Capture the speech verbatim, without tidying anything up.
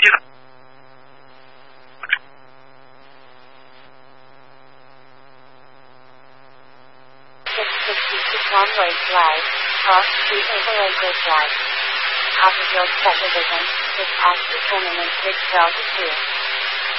的。 six sixty-six one-way flight, cross the Overranger flight. After your set division, this active tournament takes twelve to two.